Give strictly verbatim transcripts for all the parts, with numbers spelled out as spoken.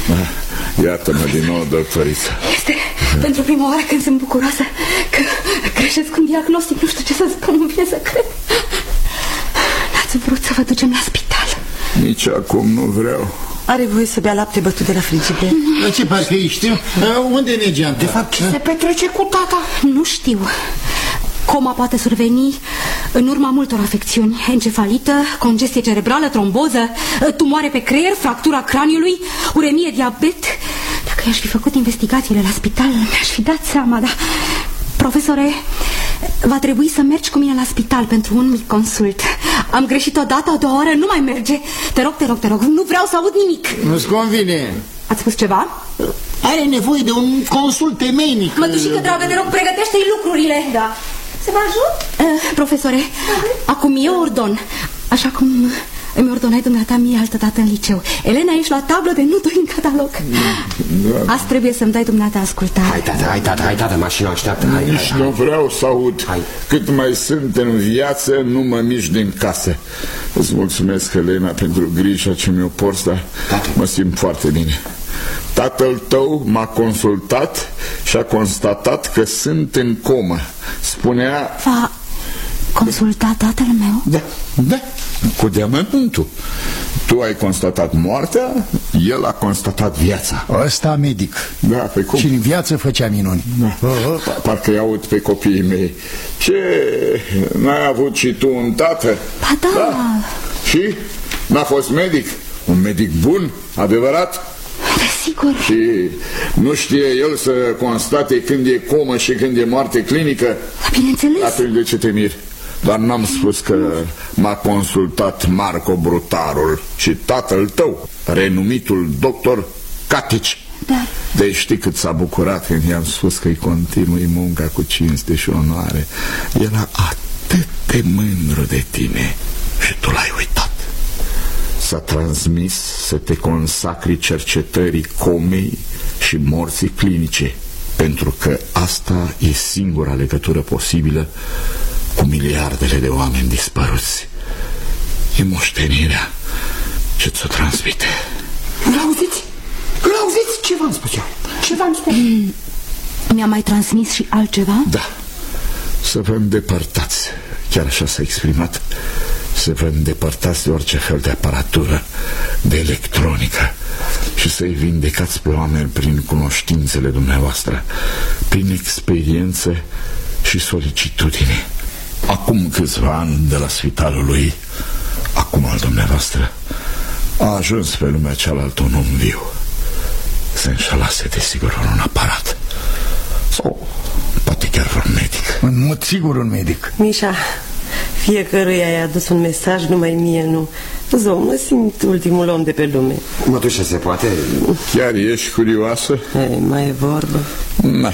Iată-mă din nou, doctoriță. Este pentru prima oară când sunt bucuroasă că greșesc un diagnostic. Nu știu ce să spun, nu vine să cred. N-ați vrut să vă ducem la spital? Nici acum nu vreau. Are voie să bea lapte bătut de la frigider? La ce parcă ei știu? Unde e Negeanta? De fapt, ce se petrece cu tata? Nu știu. Coma poate surveni în urma multor afecțiuni: encefalită, congestie cerebrală, tromboză, tumoare pe creier, fractura craniului, uremie, diabet. Dacă i-aș fi făcut investigațiile la spital, mi-aș fi dat seama, dar... Profesore, va trebui să mergi cu mine la spital pentru un mic consult. Am greșit o dată, a doua oară nu mai merge. Te rog, te rog, te rog, nu vreau să aud nimic. Nu-ți convine. Ați spus ceva? Are nevoie de un consult temeinic. Mătușică dragă, te rog, pregătește-i lucrurile. Da. Să vă ajut? Uh, profesore, acum eu ordon, așa cum îmi ordonai dumneata mie altă dată în liceu. Elena, ești la tablă de nu doi în catalog. Da. Azi trebuie să-mi dai dumneata ascultare. Hai, tata, hai, tata, hai, tata, mașina așteaptă. Hai, Nici hai, hai. nu vreau să aud. Hai. Cât mai sunt în viață, nu mă mișc din casă. Îți mulțumesc, Elena, pentru grija ce mi-o porți, dar mă simt foarte bine. Tatăl tău m-a consultat și a constatat că sunt în comă. Spunea... Va consulta tatăl meu? Da, da, cu deamănuntul. Tu ai constatat moartea, el a constatat viața. Ăsta medic. Da, pe cum? Și în viață făcea minuni. Da. Parcă-i aud pe copiii mei. Ce, n-ai avut și tu un tată? Ba da, da. Și? N-a fost medic? Un medic bun, adevărat? Desigur. Și nu știe el să constate când e comă și când e moarte clinică? Da, bineînțeles. Atunci de ce te miri? Dar n-am spus că m-a consultat Marco Brutarul și tatăl tău, renumitul doctor Catici. Da. Deci știi cât s-a bucurat când i-am spus că-i continui munca cu cinste și onoare. Era atât de mândru de tine și tu l-ai uitat. S-a transmis să te consacri cercetării comei și morții clinice, pentru că asta e singura legătură posibilă cu miliardele de oameni dispăruți. E moștenirea ce ți-o transmite. Îl auziți? Îl auziți? Ce v-am spus eu? Ce v-am spus? Mm, mi-a mai transmis și altceva? Da. Să vă îndepărtați. Chiar așa s-a exprimat. Să vă îndepărtați de orice fel de aparatură, de electronică, și să-i vindecați pe oameni prin cunoștințele dumneavoastră, prin experiență și solicitudine. Acum câțiva ani de la spitalul lui, acum al dumneavoastră, a ajuns pe lumea cealaltă un om viu. Se înșelase desigur un aparat. Sau poate chiar un medic. În mod sigur un medic. Mișa, fiecăruia i-a adus un mesaj, numai mie nu. Zău, mă simt ultimul om de pe lume. Mătușă, se poate? Chiar ești curioasă? Ei, mai e vorbă. Na.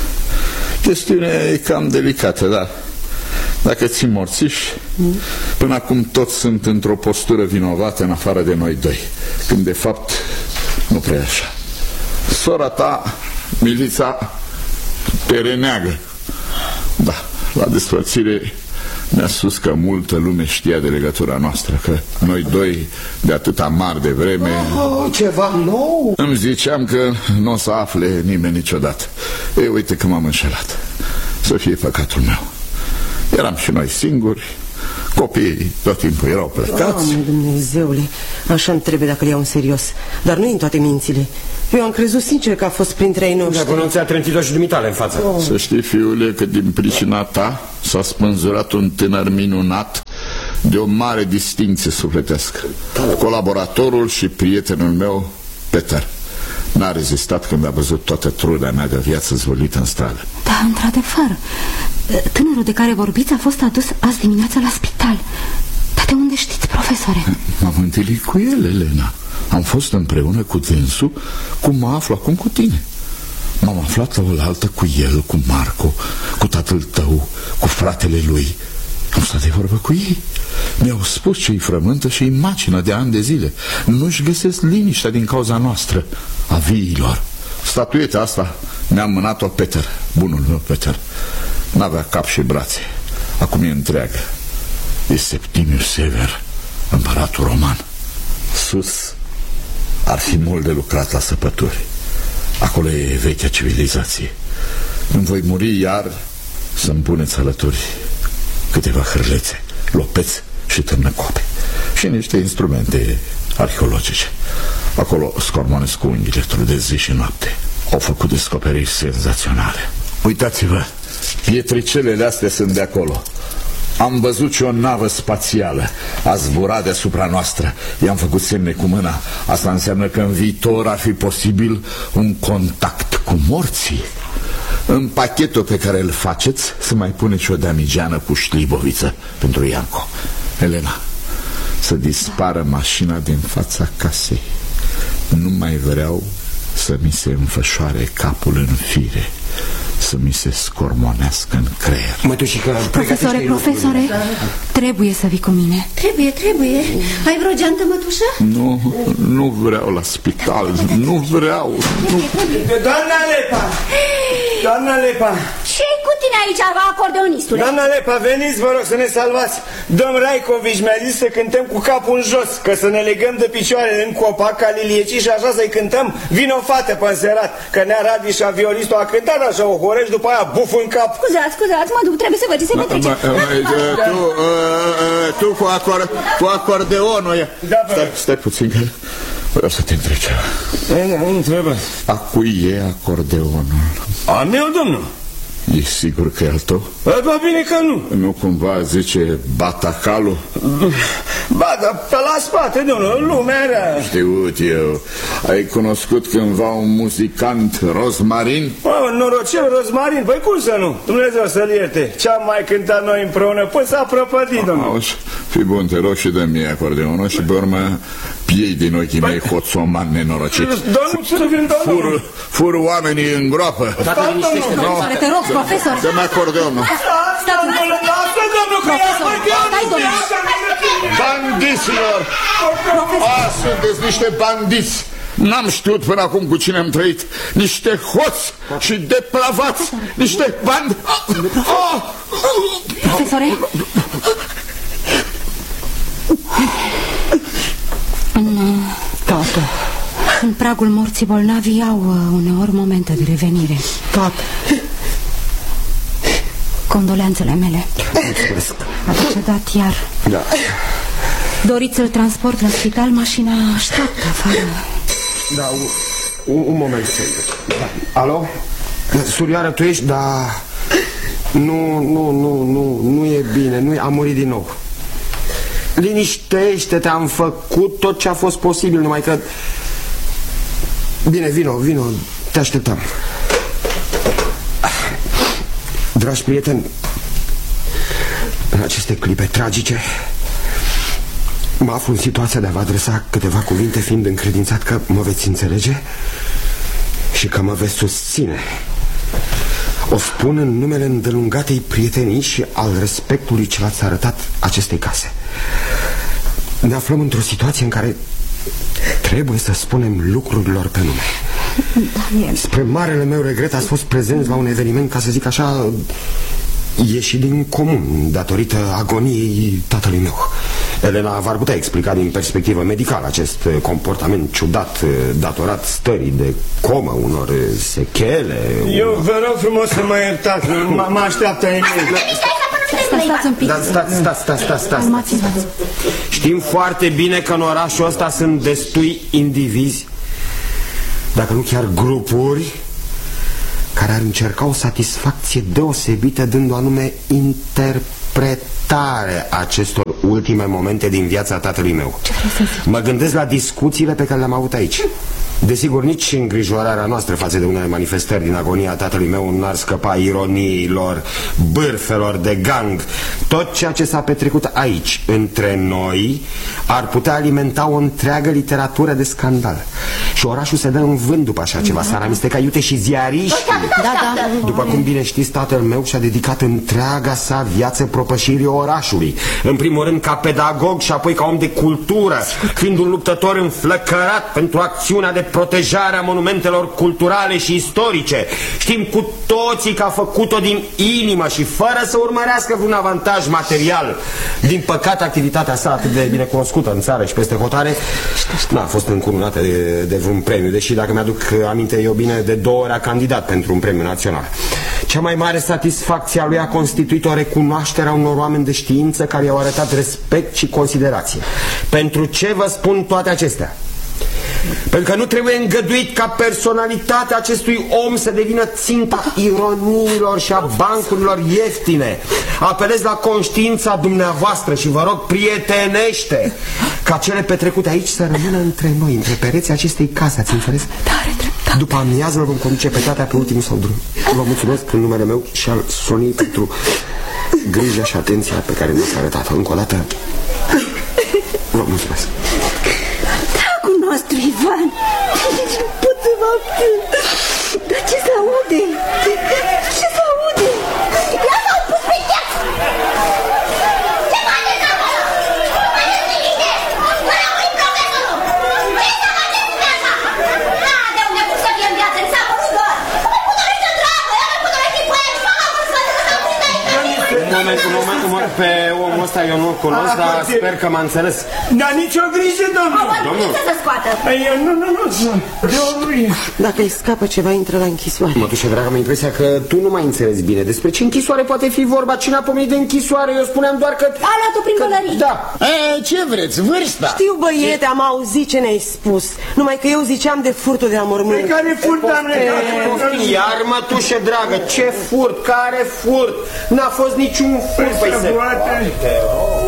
Chestiunea e cam delicată, da. Dacă ții morțiși, mm. până acum toți sunt într-o postură vinovată în afară de noi doi, când de fapt nu prea așa. Sora ta, Milița, te reneagă. Da, la despărțire mi-a spus că multă lume știa de legătura noastră, că noi doi de atâta mari de vreme... Oh, ceva nou! Îmi ziceam că nu o să afle nimeni niciodată. Ei, uite că m-am înșelat. Să fie păcatul meu. Eram și noi singuri, copiii tot timpul erau plecați. Doamne Dumnezeule, așa-mi trebuie dacă le iau în serios. Dar nu în toate mințile. Eu am crezut sincer că a fost printre ei noștri. Dar până ți-a trântit-o și dumitale în față. Oh. Să știi, fiule, că din pricina ta s-a spânzurat un tânăr minunat de o mare distincție sufletească. Colaboratorul și prietenul meu, Peter, n-a rezistat când a văzut toată truda mea de viață zvolită în stradă. Da, într-adevăr. Tânărul de care vorbiți a fost adus azi dimineața la spital. Dar de unde știți, profesore? M-am întâlnit cu el, Elena. Am fost împreună cu dânsul, cum mă aflu acum cu tine. M-am aflat la oaltă cu el, cu Marco, cu tatăl tău, cu fratele lui. Am stat de vorbă cu ei. Mi-au spus ce-i frământă și îi macină de ani de zile. Nu-și găsesc liniștea din cauza noastră, a viilor. Statueta asta mi-a mânat-o Peter, bunul meu Peter. N-avea cap și brațe. Acum e întreagă. E Septimius Sever, împăratul roman. Sus Ar fi mult de lucrat la săpături. Acolo e vechea civilizație. Îmi voi muri iar să-mi puneți alături câteva hârlețe, lopeți și târnăcoape și niște instrumente arheologice. Acolo scormonesc cu unghiile de zi și noapte. Au făcut descoperiri senzaționale. Uitați-vă, pietricelele astea sunt de acolo. Am văzut și o navă spațială a zburat deasupra noastră. I-am făcut semne cu mâna. Asta înseamnă că în viitor ar fi posibil un contact cu morții. În pachetul pe care îl faceți să mai puneți și o damigeană cu șliboviță pentru Ianco. Elena, să dispară mașina din fața casei. Nu mai vreau să mi se înfășoare capul în fire, să mi se scormonească în creier. Mătușică, profesore, profesore, trebuie să vii cu mine. Trebuie, trebuie. Ai vreo geantă, mătușă? Nu, nu vreau la spital. Nu vreau nu. Doamna Lepa! Doamna Lepa! Ce-i cu tine aici, acordeonistule? Doamna Lepa, veniți, vă rog, să ne salvați. Domn Raicovici mi-a zis să cântăm cu capul în jos, că să ne legăm de picioare în copac ca liliecii și așa să-i cântăm Vino fată pe înserat, că Nea Radi și avionistul a cântat așa o horești, după aia buf în cap. Scuzați, scuzați, mă duc, trebuie să văd ce se petrece. Tu, tu cu, acord, cu acordeonul. Stai, stai puțin, că vreau să te întreb ceva. Nu trebuie. A cui e acordeonul? A meu, domnul. E sigur că e al tău? Ba bine că nu. Nu cumva zice Batacalul? Ba, dar pe la spate, domnul, lumea era. Știut eu. Ai cunoscut cândva un muzicant, Rozmarin? Mă, norocel Rozmarin, păi cum să nu? Dumnezeu să-l ierte. Ce-am mai cântat noi împreună până s-a prăpădit, domnul. Auzi, fii bun, te rog și dă-mi acordeonul și pe urmă piei din ochii mei hoțoman nenorocit. Domnul, să vin, domnul. Fur, fur oamenii în groapă. Profesore, te rog, profesor. Dă-mi acordeonul. Stați, domnul, profesor, stai, domnule. Bandiților! A, sunteți niște bandiți! N-am știut până acum cu cine am trăit. Niște hoți și deplavați. Niște bandi... Profesore? În, Tată. în pragul morții bolnavii au uneori momente de revenire. Tată. Condoleanțele mele. Mulțumesc. A decedat iar. Da. Doriți să-l transport la spital? Mașina așteaptă afară. Da, un, un moment. Da. Alo? Surioară, tu ești? Da. Nu, nu, nu, nu, nu e bine, nu e, a murit din nou. Liniștește-te, am făcut tot ce a fost posibil, numai că... Bine, vino, vino, te așteptăm. Dragi prieteni, în aceste clipe tragice mă aflu în situația de a vă adresa câteva cuvinte, fiind încredințat că mă veți înțelege și că mă veți susține. O spun în numele îndelungatei prietenii și al respectului ce l-ați arătat acestei case. Ne aflăm într-o situație în care trebuie să spunem lucrurilor pe nume. Daniel. Spre marele meu regret ați fost prezenți la un eveniment, ca să zic așa, ieșit din comun, datorită agoniei tatălui meu. Elena v-ar putea explica din perspectivă medicală acest comportament ciudat, datorat stării de comă, unor sechele. Eu vă rog frumos să mă iertați, mă așteaptă Emil. Stați un pic. Da, stați, stați, stați, stați, stați. Calmați-vă. Știm foarte bine că în orașul ăsta sunt destui indivizi, dacă nu chiar grupuri, care ar încerca o satisfacție deosebită, dând o anume interpretare acestor ultime momente din viața tatălui meu. Mă gândesc la discuțiile pe care le-am avut aici. Desigur, nici îngrijorarea noastră față de unele manifestări din agonia tatălui meu n-ar scăpa ironiilor, bârfelor de gang. Tot ceea ce s-a petrecut aici, între noi, ar putea alimenta o întreagă literatură de scandal. Și orașul se dă în vânt după așa ceva. S-ar amesteca iute și ziariști. Da, da. După cum bine știți, tatăl meu și-a dedicat întreaga sa viață propășirii orașului. În primul rând ca pedagog și apoi ca om de cultură, fiind un luptător înflăcărat pentru acțiunea de protejarea monumentelor culturale și istorice. Știm cu toții că a făcut-o din inimă și fără să urmărească vreun avantaj material. Din păcate, activitatea sa atât de bine cunoscută în țară și peste hotare n-a fost încununată de, de vreun premiu, deși, dacă mi-aduc aminte eu bine, de două ori a candidat pentru un premiu național. Cea mai mare satisfacție a lui a constituit o recunoaștere a unor oameni de știință care i-au arătat respect și considerație. Pentru ce vă spun toate acestea? Pentru că nu trebuie îngăduit ca personalitatea acestui om să devină ținta ironiilor și a bancurilor ieftine. Apelez la conștiința dumneavoastră și vă rog prietenește ca cele petrecute aici să rămână între noi, între pereții acestei case, ați înțeles? După amiază vom conduce pe tatea pe ultimul său drum. Vă mulțumesc în numele meu și al Soniei pentru grija și atenția pe care mi-ați arătat-o. Încă o dată vă mulțumesc. Dragul nostru, Ivan, nu pot să vă abțin. Dar ce se aude? Ce se aude? Ia s-au pus pe cheț! Ce faceți acolo? Nu faceți nimic! Vă rămâi profesorul! Ce să faceți pe așa? Da, de unde cum să fie în viață, în seamă, nu doar! Mă putorește dragă, ia mă putorește cu aia și fac acolo să văd că s-au pus aici! Un moment, un moment, un moment, pe omul ăsta eu nu-l cunosc, dar sper că m-a înțeles. Dar nicio grijă, domnul! Domnul! Să se scoată! Eu, nu, nu, nu, nu. Dacă îi scapă ceva, intră la închisoare. Mătușe, dragă, am impresia că tu nu mai înțelegi bine despre ce închisoare poate fi vorba. Cine a pomenit de închisoare? Eu spuneam doar că... Alatul prin călării. Da. E, ce vreți, vârsta? Știu, băiete, am auzit ce ne-ai spus. Numai că eu ziceam de furtul de la mormânt. Pe care furt am legat? Iar, mătușe, dragă, ce furt? Care furt? N-a fost niciun furt. Păi se poate.